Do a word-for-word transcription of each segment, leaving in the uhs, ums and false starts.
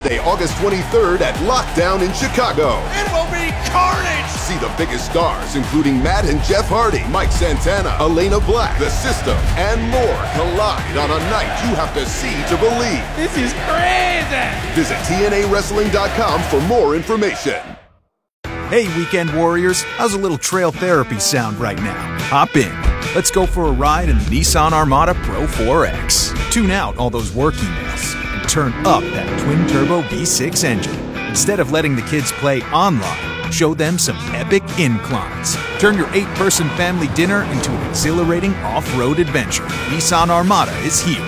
Sunday, August twenty-third at Lockdown in Chicago. It will be carnage! See the biggest stars, including Matt and Jeff Hardy, Mike Santana, Elena Black, The System, and more collide on a night you have to see to believe. This is crazy! Visit T N A wrestling dot com for more information. Hey, weekend warriors, how's a little trail therapy sound right now? Hop in. Let's go for a ride in the Nissan Armada Pro four X. Tune out all those work emails and turn up that twin-turbo V six engine. Instead of letting the kids play online, show them some epic inclines. Turn your eight-person family dinner into an exhilarating off-road adventure. Nissan Armada is here.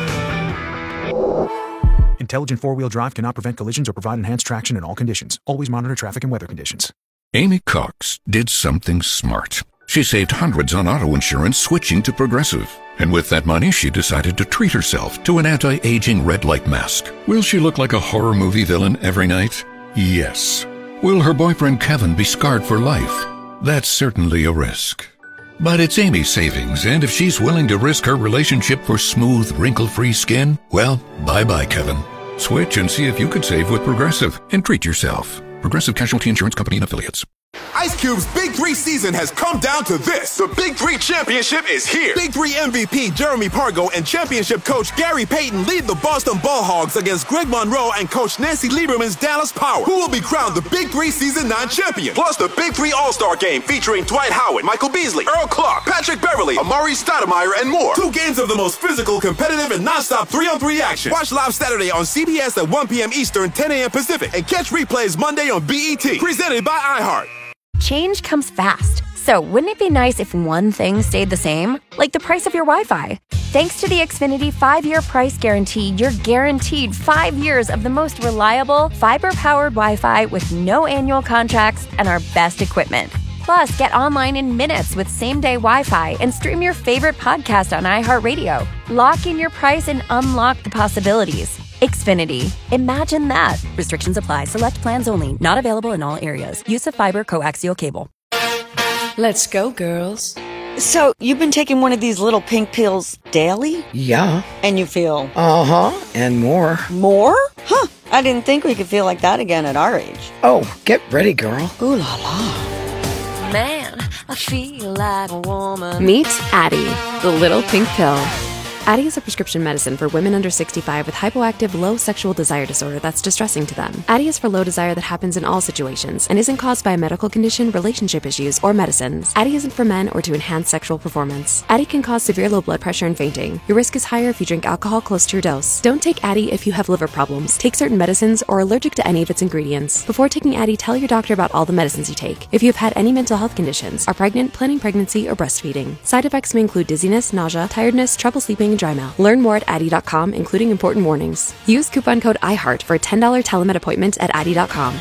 Intelligent four-wheel drive cannot prevent collisions or provide enhanced traction in all conditions. Always monitor traffic and weather conditions. Amy Cox did something smart. She saved hundreds on auto insurance switching to Progressive. And with that money, she decided to treat herself to an anti-aging red light mask. Will she look like a horror movie villain every night? Yes. Will her boyfriend Kevin be scarred for life? That's certainly a risk. But it's Amy's savings, and if she's willing to risk her relationship for smooth, wrinkle-free skin, well, bye-bye, Kevin. Switch and see if you could save with Progressive and treat yourself. Progressive Casualty Insurance Company and Affiliates. Ice Cube's Big Three season has come down to this. The Big Three Championship is here. Big Three M V P Jeremy Pargo and championship coach Gary Payton lead the Boston Ball Hogs against Greg Monroe and coach Nancy Lieberman's Dallas Power, who will be crowned the Big Three Season nine champion. Plus the Big Three All-Star Game featuring Dwight Howard, Michael Beasley, Earl Clark, Patrick Beverly, Amari Stoudemire, and more. Two games of the most physical, competitive, and non-stop three-on-three action. Watch live Saturday on C B S at one p.m. Eastern, ten a.m. Pacific, and catch replays Monday on B E T. Presented by iHeart. Change comes fast, so wouldn't it be nice if one thing stayed the same? Like the price of your Wi-Fi. Thanks to the Xfinity five-year price guarantee, you're guaranteed five years of the most reliable, fiber-powered Wi-Fi with no annual contracts and our best equipment. Plus, get online in minutes with same-day Wi-Fi and stream your favorite podcast on iHeartRadio. Lock in your price and unlock the possibilities. Xfinity. Imagine that. Restrictions apply. Select plans only. Not available in all areas. Use of fiber coaxial cable. Let's go, girls. So, you've been taking one of these little pink pills daily? Yeah. And you feel? Uh-huh. And more. More? Huh. I didn't think we could feel like that again at our age. Oh, get ready, girl. Ooh la la. Man, I feel like a woman. Meet Addyi, the little pink pill. Addyi is a prescription medicine for women under sixty-five with hypoactive low sexual desire disorder that's distressing to them. Addyi is for low desire that happens in all situations and isn't caused by a medical condition, relationship issues, or medicines. Addyi isn't for men or to enhance sexual performance. Addyi can cause severe low blood pressure and fainting. Your risk is higher if you drink alcohol close to your dose. Don't take Addyi if you have liver problems, take certain medicines, or are allergic to any of its ingredients. Before taking Addyi, tell your doctor about all the medicines you take. If you have had any mental health conditions, are pregnant, planning pregnancy, or breastfeeding. Side effects may include dizziness, nausea, tiredness, trouble sleeping, and dry mouth. Learn more at Addyi dot com, including important warnings. Use coupon code iHeart for a ten dollars telemed appointment at Addyi dot com.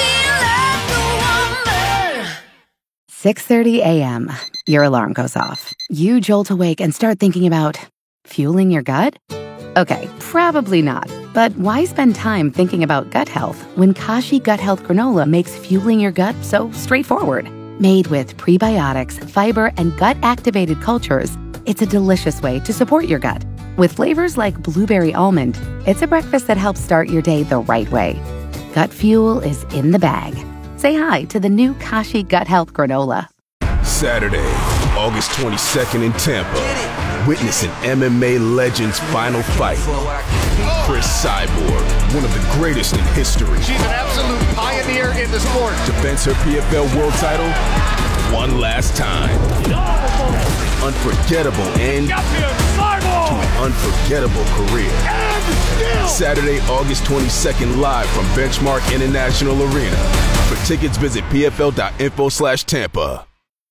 six thirty a.m. Your alarm goes off. You jolt awake and start thinking about fueling your gut? Okay, probably not. But why spend time thinking about gut health when Kashi Gut Health Granola makes fueling your gut so straightforward? Made with prebiotics, fiber, and gut-activated cultures, it's a delicious way to support your gut. With flavors like blueberry almond, it's a breakfast that helps start your day the right way. Gut fuel is in the bag. Say hi to the new Kashi Gut Health Granola. Saturday, August twenty-second in Tampa. Witness an M M A legend's final fight. Chris Cyborg, one of the greatest in history. She's an absolute pioneer in the sport. Defends her P F L world title one last time. Unforgettable end to an unforgettable career. Saturday, August twenty-second, live from Benchmark International Arena. For tickets, visit P F L dot info slash Tampa.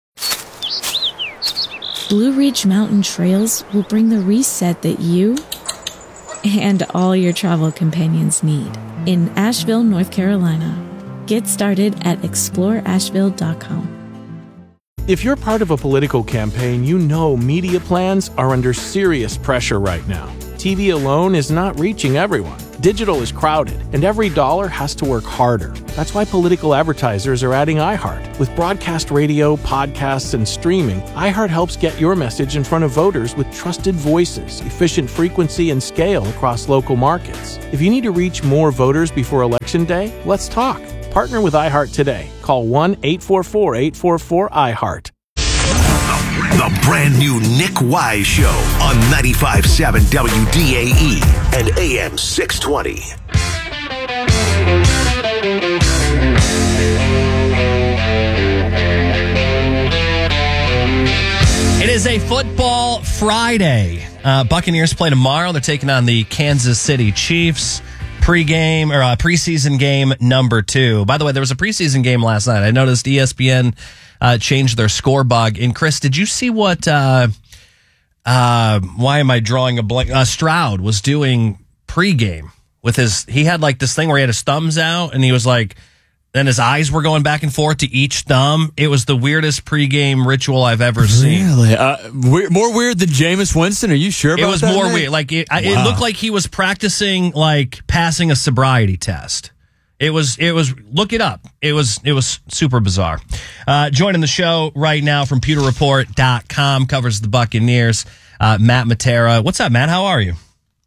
Blue Ridge Mountain Trails will bring the reset that you and all your travel companions need in Asheville, North Carolina. Get started at explore asheville dot com. If you're part of a political campaign, you know media plans are under serious pressure right now. T V alone is not reaching everyone. Digital is crowded, and every dollar has to work harder. That's why political advertisers are adding iHeart. With broadcast radio, podcasts, and streaming, iHeart helps get your message in front of voters with trusted voices, efficient frequency, and scale across local markets. If you need to reach more voters before Election Day, let's talk. Partner with iHeart today. Call one eight four four, eight four four, iHeart. The brand new Nick Wise Show on ninety-five point seven W D A E and A M six twenty. It is a football Friday. Uh, Buccaneers play tomorrow. They're taking on the Kansas City Chiefs. Pre-game or uh, preseason game number two. By the way, there was a preseason game last night. I noticed E S P N uh, changed their score bug. And Chris, did you see what? Uh, uh, why am I drawing a blank? Uh, Stroud was doing pre-game with his. He had like this thing where he had his thumbs out, and he was like. Then his eyes were going back and forth to each thumb. It was the weirdest pregame ritual I've ever seen. Really? Uh, weird, more weird than Jameis Winston? Are you sure about that? It was that, more Nick? weird. Like it, wow. it looked like he was practicing, like passing a sobriety test. It was. It was. Look it up. It was. It was super bizarre. Uh, joining the show right now from Pewter Report dot com, covers the Buccaneers. Uh, Matt Matera. What's up, Matt? How are you?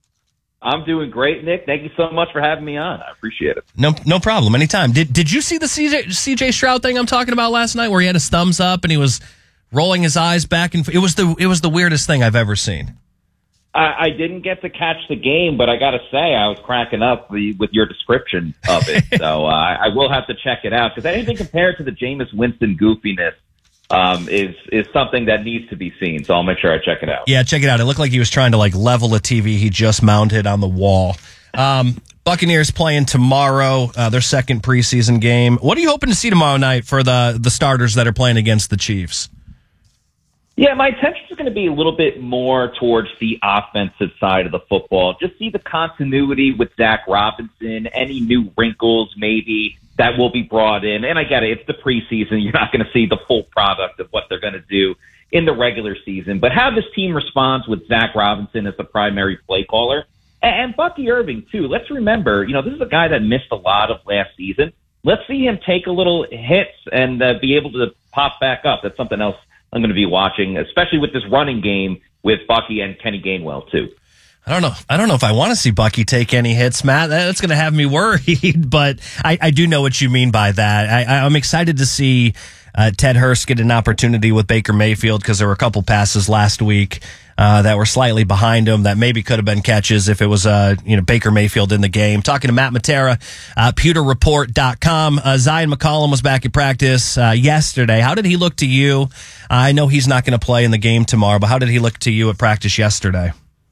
I'm doing great, Nick. Thank you so much for having me on. I appreciate it. No, no problem. Anytime. Did Did you see the C J C J Stroud thing I'm talking about last night, where he had his thumbs up and he was rolling his eyes back and forth? It was the It was the weirdest thing I've ever seen. I, I didn't get to catch the game, but I got to say I was cracking up with, with your description of it. so uh, I will have to check it out because anything compared to the Jameis Winston goofiness um, is is something that needs to be seen. So I'll make sure I check it out. Yeah, check it out. It looked like he was trying to like level a T V he just mounted on the wall. Um, Buccaneers playing tomorrow, uh, their second preseason game. What are you hoping to see tomorrow night for the the starters that are playing against the Chiefs? Yeah, my attention is going to be a little bit more towards the offensive side of the football. Just see the continuity with Zach Robinson, any new wrinkles maybe that will be brought in. And I get it, it's the preseason. You're not going to see the full product of what they're going to do in the regular season. But how this team responds with Zach Robinson as the primary play caller, and Bucky Irving, too. Let's remember, you know, this is a guy that missed a lot of last season. Let's see him take a little hits and uh, be able to pop back up. That's something else I'm going to be watching, especially with this running game with Bucky and Kenny Gainwell, too. I don't know. I don't know if I want to see Bucky take any hits, Matt. That's going to have me worried, but I, I do know what you mean by that. I, I'm excited to see uh, Ted Hurst get an opportunity with Baker Mayfield because there were a couple passes last week uh, that were slightly behind him that maybe could have been catches if it was uh, you know Baker Mayfield in the game. Talking to Matt Matera, uh, Pewter Report dot com. Uh, Zion McCollum was back at practice uh, yesterday. How did he look to you? Uh, I know he's not going to play in the game tomorrow, but how did he look to you at practice yesterday?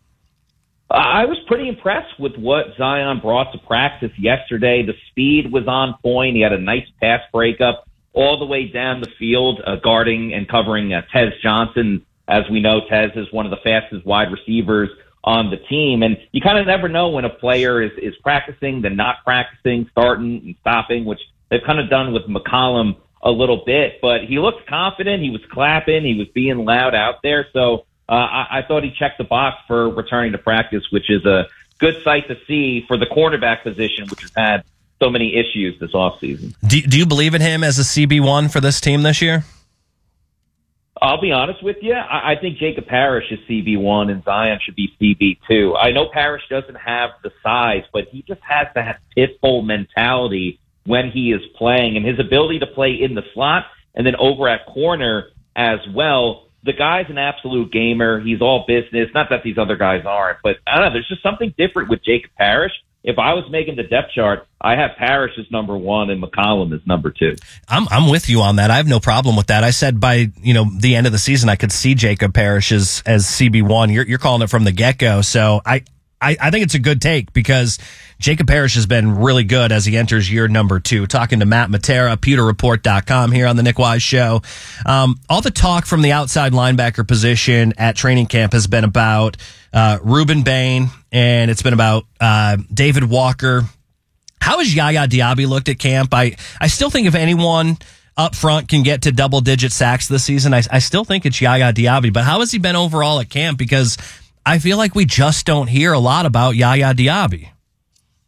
I was pretty impressed with what Zion brought to practice yesterday. The speed was on point. He had a nice pass breakup all the way down the field, uh, guarding and covering uh, Tez Johnson. As we know, Tez is one of the fastest wide receivers on the team. And you kind of never know when a player is, is practicing, then not practicing, starting and stopping, which they've kind of done with McCollum a little bit. But he looked confident. He was clapping. He was being loud out there. So Uh, I, I thought he checked the box for returning to practice, which is a good sight to see for the cornerback position, which has had so many issues this offseason. Do, do you believe in him as a C B one for this team this year? I'll be honest with you. I, I think Jacob Parrish is C B one and Zion should be C B two. I know Parrish doesn't have the size, but he just has that pit bull mentality when he is playing, and his ability to play in the slot and then over at corner as well. The guy's an absolute gamer. He's all business. Not that these other guys aren't, but I don't know. There's just something different with Jacob Parrish. If I was making the depth chart, I have Parrish as number one and McCollum as number two. I'm I'm with you on that. I have no problem with that. I said by you know the end of the season, I could see Jacob Parrish as as C B one. You're you're calling it from the get go. So I. I, I think it's a good take because Jacob Parrish has been really good as he enters year number two. Talking to Matt Matera, Pewter Report dot com here on the Nick Wise Show. Um, all the talk from the outside linebacker position at training camp has been about uh, Ruben Bain, and it's been about uh, David Walker. How has Yaya Diaby looked at camp? I, I still think if anyone up front can get to double-digit sacks this season, I, I still think it's Yaya Diaby. But how has he been overall at camp? Because I feel like we just don't hear a lot about Yaya Diaby.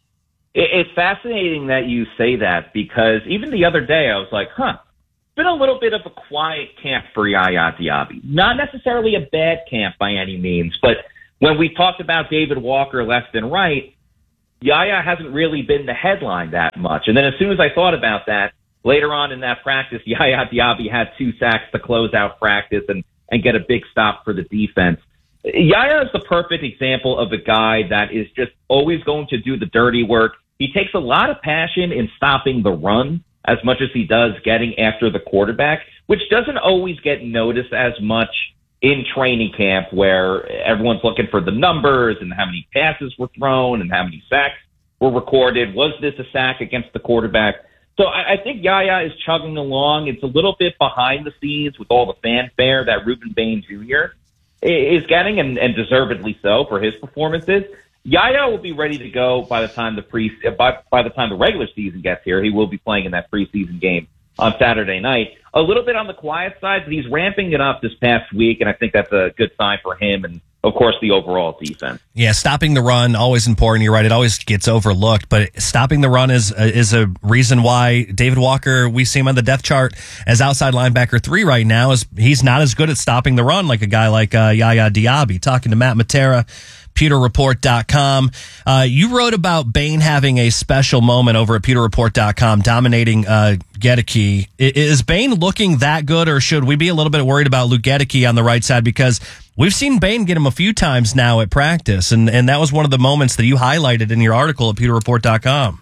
It's fascinating that you say that because even the other day I was like, huh, it's been a little bit of a quiet camp for Yaya Diaby. Not necessarily a bad camp by any means, but when we talked about David Walker left and right, Yaya hasn't really been the headline that much. And then as soon as I thought about that, later on in that practice, Yaya Diaby had two sacks to close out practice and, and get a big stop for the defense. Yaya is the perfect example of a guy that is just always going to do the dirty work. He takes a lot of passion in stopping the run as much as he does getting after the quarterback, which doesn't always get noticed as much in training camp where everyone's looking for the numbers and how many passes were thrown and how many sacks were recorded. Was this a sack against the quarterback? So I, I think Yaya is chugging along. It's a little bit behind the scenes with all the fanfare that Ruben Bain Junior is getting, and, and deservedly so for his performances. Yaya will be ready to go by the time the pre by, by the time the regular season gets here. He will be playing in that preseason game on Saturday night. A little bit on the quiet side, but he's ramping it up this past week, and I think that's a good sign for him and, of course, the overall defense. Yeah, stopping the run, always important. You're right. It always gets overlooked, but stopping the run is is a reason why David Walker, we see him on the depth chart as outside linebacker three right now. Is he's not as good at stopping the run like a guy like uh, Yaya Diaby. Talking to Matt Matera, Pewter Report dot com. Uh, you wrote about Bain having a special moment over at Pewter Report dot com, dominating uh, Goedeke. Is Bain looking that good, or should we be a little bit worried about Luke Goedeke on the right side? Because we've seen Bain get him a few times now at practice, and, and that was one of the moments that you highlighted in your article at Pewter Report dot com.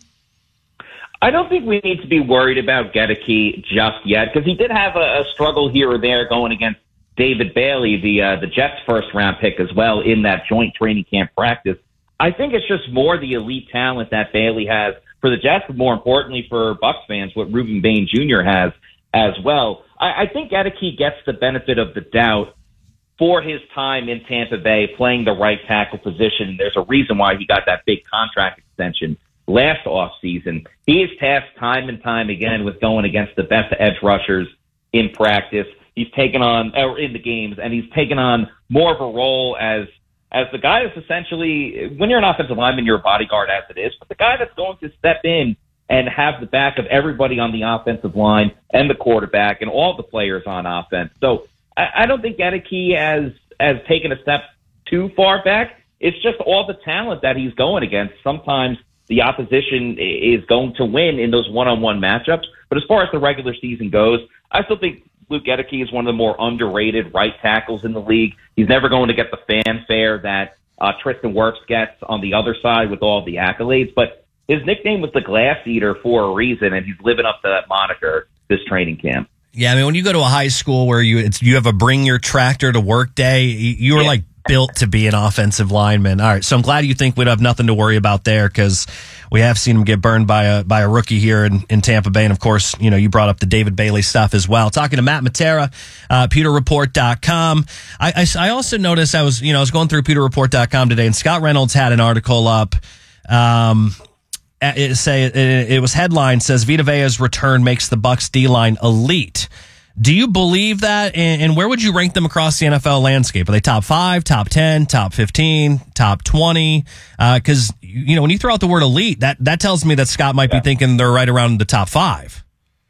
I don't think we need to be worried about Goedeke just yet, because he did have a, a struggle here or there going against David Bailey, the uh, the Jets' first-round pick as well, in that joint training camp practice. I think it's just more the elite talent that Bailey has for the Jets, but more importantly for Bucs fans, what Ruben Bain Junior has as well. I, I think Goedeke gets the benefit of the doubt for his time in Tampa Bay playing the right tackle position. There's a reason why he got that big contract extension last offseason. He is tasked time and time again with going against the best edge rushers in practice. He's taken on, or in the games, and he's taken on more of a role as as the guy that's essentially, when you're an offensive lineman, you're a bodyguard as it is, but the guy that's going to step in and have the back of everybody on the offensive line and the quarterback and all the players on offense. So I, I don't think Goedeke has, has taken a step too far back. It's just all the talent that he's going against. Sometimes the opposition is going to win in those one-on-one matchups. But as far as the regular season goes, I still think Luke Goedeke is one of the more underrated right tackles in the league. He's never going to get the fanfare that uh, Tristan Wirfs gets on the other side with all the accolades. But his nickname was the Glass Eater for a reason, and he's living up to that moniker this training camp. Yeah, I mean, when you go to a high school where you it's, you have a bring your tractor to work day, you are yeah. like built to be an offensive lineman. All right, so I'm glad you think we'd have nothing to worry about there, because we have seen him get burned by a by a rookie here in, in Tampa Bay. And, of course, you know, you brought up the David Bailey stuff as well. Talking to Matt Matera, uh, Pewter Report dot com. I, I, I also noticed I was, you know, I was going through Pewter Report dot com today, and Scott Reynolds had an article up. Um, it, say, it, it was headline, says Vita Vea's return makes the Bucs D-line elite. Do you believe that? And, and where would you rank them across the N F L landscape? Are they top five, top ten, top fifteen, top twenty? Because, uh, you know, when you throw out the word elite, that, that tells me that Scott might yeah. be thinking they're right around the top five.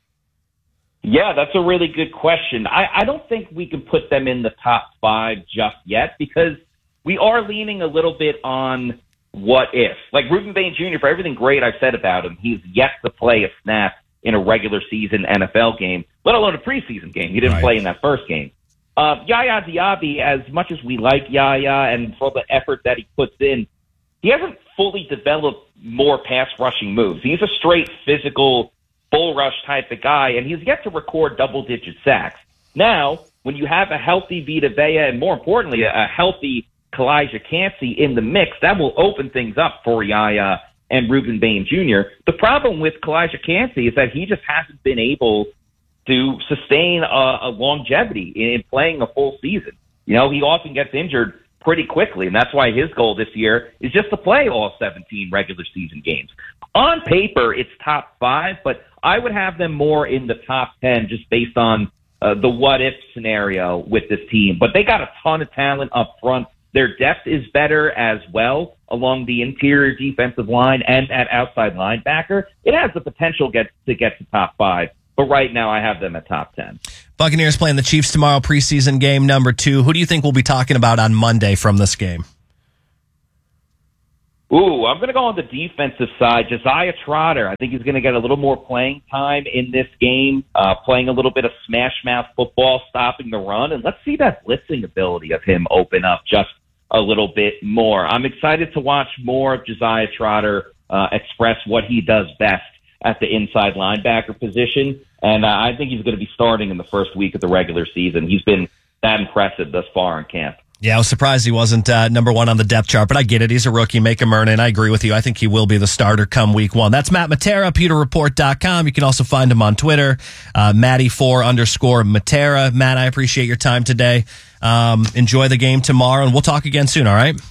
Yeah, that's a really good question. I, I don't think we can put them in the top five just yet, because we are leaning a little bit on what if. Like Ruben Bain Junior, for everything great I've said about him, he's yet to play a snap in a regular season N F L game, let alone a preseason game. He didn't right. play in that first game. Uh, Yaya Diaby, as much as we like Yaya and for the effort that he puts in, he hasn't fully developed more pass rushing moves. He's a straight physical bull rush type of guy, and he's yet to record double-digit sacks. Now, when you have a healthy Vita Vea and, more importantly, a healthy Kalijah Kancey in the mix, that will open things up for Yaya and Ruben Bain Junior The problem with Kalijah Kancey is that he just hasn't been able to sustain a, a longevity in playing a full season. You know, he often gets injured pretty quickly, and that's why his goal this year is just to play all seventeen regular season games. On paper, it's top five, but I would have them more in the top ten just based on uh, the what-if scenario with this team. But they got a ton of talent up front. Their depth is better as well along the interior defensive line and at outside linebacker. It has the potential get to get to top five, but right now I have them at top ten. Buccaneers playing the Chiefs tomorrow, preseason game number two. Who do you think we'll be talking about on Monday from this game? Ooh, I'm going to go on the defensive side. Josiah Trotter, I think he's going to get a little more playing time in this game, uh, playing a little bit of smash mouth football, stopping the run, and let's see that blitzing ability of him open up just a little bit more. I'm excited to watch more of Josiah Trotter uh, express what he does best at the inside linebacker position, and uh, I think he's going to be starting in the first week of the regular season. He's been that impressive thus far in camp. Yeah, I was surprised he wasn't uh, number one on the depth chart, but I get it. He's a rookie. Make him earn it. I agree with you. I think he will be the starter come week one. That's Matt Matera, Pewter Report dot com. You can also find him on Twitter, uh, Matty4 underscore Matera. Matt, I appreciate your time today. Um, enjoy the game tomorrow, and we'll talk again soon, all right?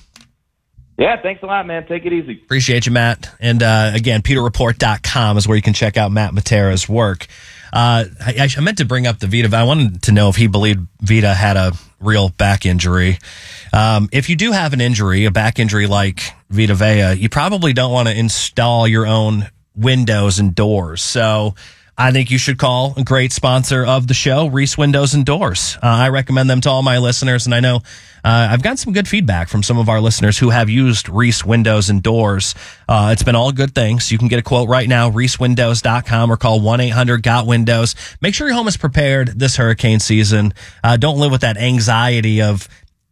Yeah, thanks a lot, man. Take it easy. Appreciate you, Matt. And uh, again, Pewter Report dot com is where you can check out Matt Matera's work. Uh, I, I meant to bring up the Vita. I wanted to know if he believed Vita had a real back injury. Um, if you do have an injury, a back injury like Vita Vea, you probably don't want to install your own windows and doors. So I think you should call a great sponsor of the show, Reese Windows and Doors. Uh, I recommend them to all my listeners, and I know uh, I've gotten some good feedback from some of our listeners who have used Reese Windows and Doors. Uh, it's been all good things. You can get a quote right now, Reese Windows dot com, or call one eight hundred got windows. Make sure your home is prepared this hurricane season. Uh, don't live with that anxiety of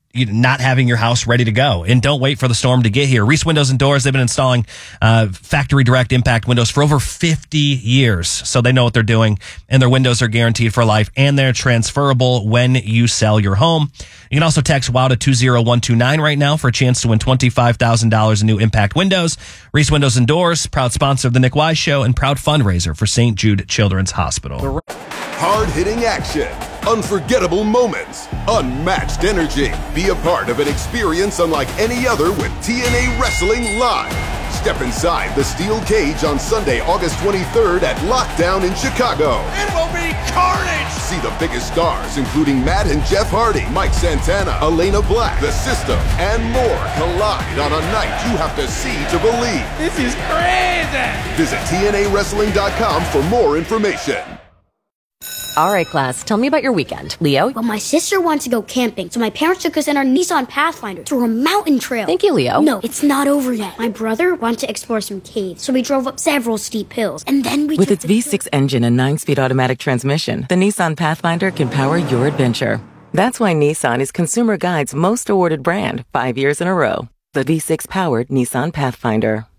not having your house ready to go, and don't wait for the storm to get here. Reese Windows and Doors, they've been installing uh, factory direct impact windows for over fifty years, so they know what they're doing, and their windows are guaranteed for life, and they're transferable when you sell your home. You can also text WOW to two zero one two nine right now for a chance to win twenty-five thousand dollars in new impact windows. Reese Windows and Doors, proud sponsor of the Nick Wise Show and proud fundraiser for Saint Jude Children's Hospital. Hard-hitting action, unforgettable moments, unmatched energy. Be a part of an experience unlike any other with T N A Wrestling Live. Step inside the steel cage on Sunday, August twenty-third at Lockdown in Chicago. It will be carnage! See the biggest stars, including Matt and Jeff Hardy, Mike Santana, Elena Black, The System, and more collide on a night you have to see to believe. This is crazy! Visit T N A Wrestling dot com for more information. All right, class, tell me about your weekend. Leo? Well, my sister wants to go camping, so my parents took us in our Nissan Pathfinder through a mountain trail. Thank you, Leo. No, it's not over yet. My brother wanted to explore some caves, so we drove up several steep hills, and then we With its V six engine and nine-speed automatic transmission, the Nissan Pathfinder can power your adventure. That's why Nissan is Consumer Guide's most awarded brand five years in a row. The V six-powered Nissan Pathfinder.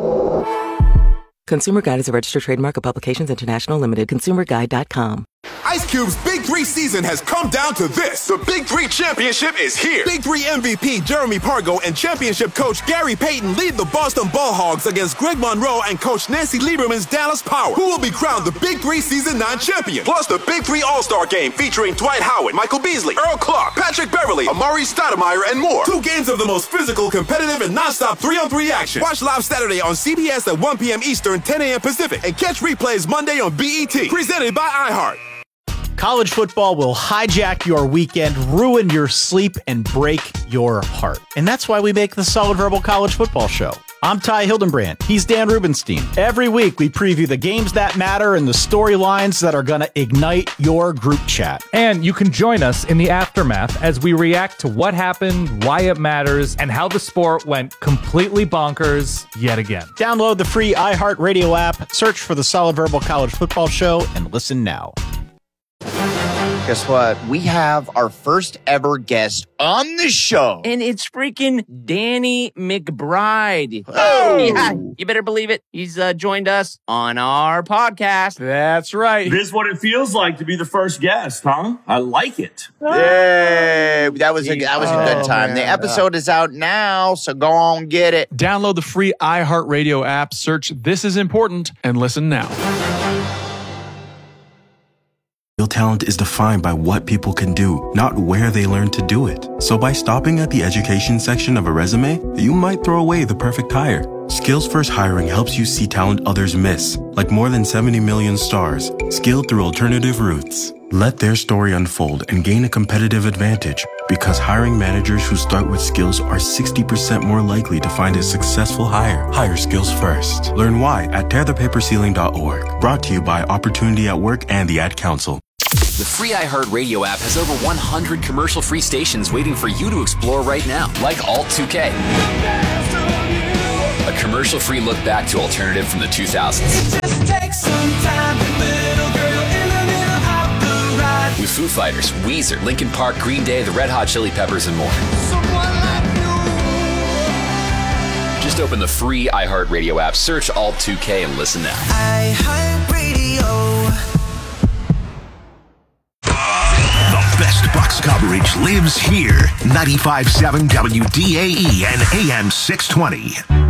Consumer Guide is a registered trademark of Publications International Limited. consumer guide dot com. Ice Cube's Big Three season has come down to this. The Big Three Championship is here. Big Three M V P Jeremy Pargo and championship coach Gary Payton lead the Boston Ball Hogs against Greg Monroe and coach Nancy Lieberman's Dallas Power, who will be crowned the Big Three Season nine champion. Plus the Big Three All-Star Game featuring Dwight Howard, Michael Beasley, Earl Clark, Patrick Beverly, Amari Stoudemire, and more. Two games of the most physical, competitive, and nonstop three-on-three action. Watch live Saturday on C B S at one p.m. Eastern, ten a.m. Pacific, and catch replays Monday on B E T. Presented by iHeart. College football will hijack your weekend, ruin your sleep, and break your heart. And that's why we make the Solid Verbal College Football Show. I'm Ty Hildenbrand. He's Dan Rubenstein. Every week, we preview the games that matter and the storylines that are going to ignite your group chat. And you can join us in the aftermath as we react to what happened, why it matters, and how the sport went completely bonkers yet again. Download the free iHeartRadio app, search for the Solid Verbal College Football Show, and listen now. Guess what? We have our first ever guest on the show. And it's freaking Danny McBride. Oh! Yeah, you better believe it. He's uh, joined us on our podcast. That's right. This is what it feels like to be the first guest, huh? I like it. Yay! That was a, that was a good time. Oh, the episode is out now, so go on, get it. Download the free iHeartRadio app, search This Is Important, and listen now. Real talent is defined by what people can do, not where they learn to do it. So by stopping at the education section of a resume, you might throw away the perfect hire. Skills First Hiring helps you see talent others miss, like more than seventy million stars, skilled through alternative routes. Let their story unfold and gain a competitive advantage Because hiring managers who start with skills are sixty percent more likely to find a successful hire. Hire skills first. Learn why at tear the paper ceiling dot org. Brought to you by Opportunity at Work and the Ad Council. The free iHeartRadio app has over one hundred commercial-free stations waiting for you to explore right now, like Alt two K. A commercial-free look back to alternative from the two thousands. It just takes some time, little girl in the middle of the ride. With Foo Fighters, Weezer, Linkin Park, Green Day, the Red Hot Chili Peppers, and more. Someone like you. Just open the free iHeartRadio app, search Alt two K, and listen now. iHeartRadio. The best Bucks coverage lives here. ninety-five point seven W D A E and A M six twenty.